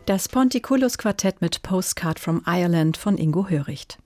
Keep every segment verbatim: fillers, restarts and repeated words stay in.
Das Ponticulus-Quartett mit Postcard from Ireland von Ingo Höricht.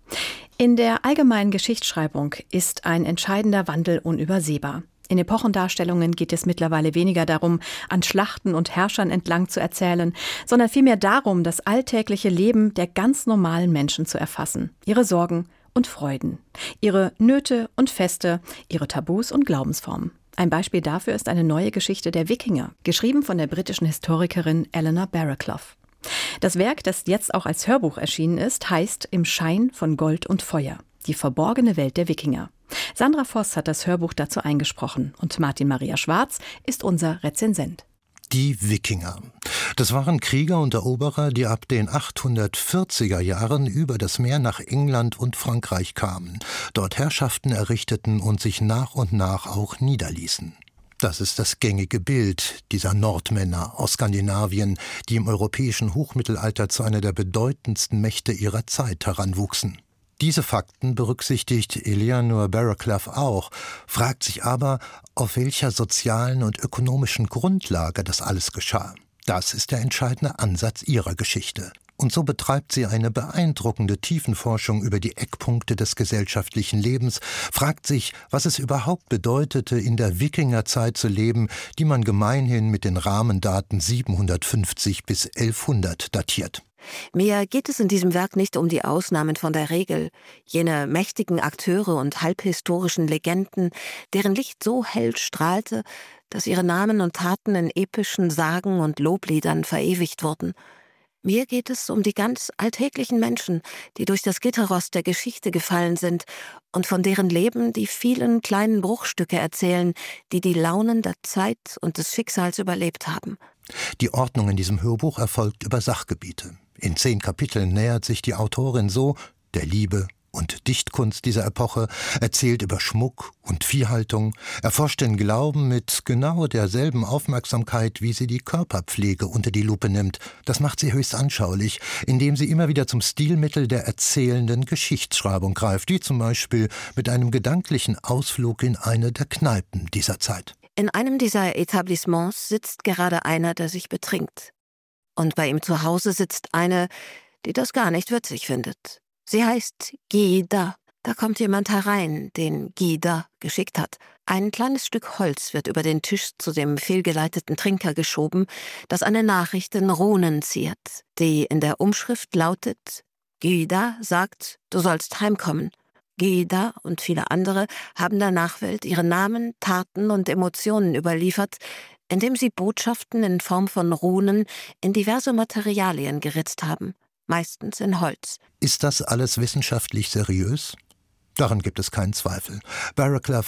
In der allgemeinen Geschichtsschreibung ist ein entscheidender Wandel unübersehbar. In Epochendarstellungen geht es mittlerweile weniger darum, an Schlachten und Herrschern entlang zu erzählen, sondern vielmehr darum, das alltägliche Leben der ganz normalen Menschen zu erfassen, ihre Sorgen und Freuden, ihre Nöte und Feste, ihre Tabus und Glaubensformen. Ein Beispiel dafür ist eine neue Geschichte der Wikinger, geschrieben von der britischen Historikerin Eleanor Barraclough. Das Werk, das jetzt auch als Hörbuch erschienen ist, heißt Im Schein von Gold und Feuer, die verborgene Welt der Wikinger. Sandra Voss hat das Hörbuch dazu eingesprochen und Martin Maria Schwarz ist unser Rezensent. Die Wikinger. Das waren Krieger und Eroberer, die ab den achthundertvierziger Jahren über das Meer nach England und Frankreich kamen, dort Herrschaften errichteten und sich nach und nach auch niederließen. Das ist das gängige Bild dieser Nordmänner aus Skandinavien, die im europäischen Hochmittelalter zu einer der bedeutendsten Mächte ihrer Zeit heranwuchsen. Diese Fakten berücksichtigt Eleanor Barraclough auch, fragt sich aber, auf welcher sozialen und ökonomischen Grundlage das alles geschah. Das ist der entscheidende Ansatz ihrer Geschichte. Und so betreibt sie eine beeindruckende Tiefenforschung über die Eckpunkte des gesellschaftlichen Lebens, fragt sich, was es überhaupt bedeutete, in der Wikingerzeit zu leben, die man gemeinhin mit den Rahmendaten siebenhundertfünfzig bis elfhundert datiert. Mir geht es in diesem Werk nicht um die Ausnahmen von der Regel, jene mächtigen Akteure und halbhistorischen Legenden, deren Licht so hell strahlte, dass ihre Namen und Taten in epischen Sagen und Lobliedern verewigt wurden. Mir geht es um die ganz alltäglichen Menschen, die durch das Gitterrost der Geschichte gefallen sind und von deren Leben die vielen kleinen Bruchstücke erzählen, die die Launen der Zeit und des Schicksals überlebt haben. Die Ordnung in diesem Hörbuch erfolgt über Sachgebiete. In zehn Kapiteln nähert sich die Autorin so der Liebe und Dichtkunst dieser Epoche, erzählt über Schmuck und Viehhaltung, erforscht den Glauben mit genau derselben Aufmerksamkeit, wie sie die Körperpflege unter die Lupe nimmt. Das macht sie höchst anschaulich, indem sie immer wieder zum Stilmittel der erzählenden Geschichtsschreibung greift, wie zum Beispiel mit einem gedanklichen Ausflug in eine der Kneipen dieser Zeit. In einem dieser Etablissements sitzt gerade einer, der sich betrinkt. Und bei ihm zu Hause sitzt eine, die das gar nicht witzig findet. Sie heißt Gyda. Da kommt jemand herein, den Gyda geschickt hat. Ein kleines Stück Holz wird über den Tisch zu dem fehlgeleiteten Trinker geschoben, das eine Nachricht in Runen ziert, die in der Umschrift lautet: Gyda sagt, du sollst heimkommen. Gyda und viele andere haben der Nachwelt ihre Namen, Taten und Emotionen überliefert, indem sie Botschaften in Form von Runen in diverse Materialien geritzt haben, meistens in Holz. Ist das alles wissenschaftlich seriös? Daran gibt es keinen Zweifel. Barraclough